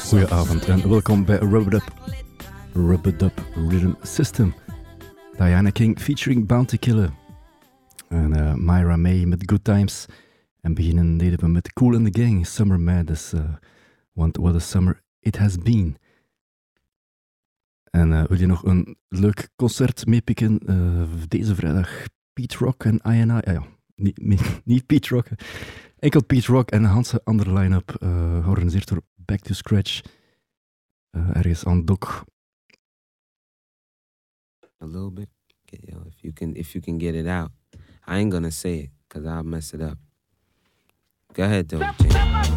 Goedenavond en welkom bij Rub It Up Rhythm System. Diana King featuring Bounty Killer. En Myra May met Good Times. En beginnen deden we met Kool and the Gang, Summer Madness. Want what a summer it has been. En wil je nog een leuk concert meepikken? Deze vrijdag Pete Rock en INI. Ja, niet Pete Rock. Enkel Pete Rock en een Hanse andere line-up. Georganiseerd door Back to Scratch. Ergens aan Dok. A little bit. If you can get it out. I ain't gonna say it, because I'll mess it up. Go ahead, though, Jane.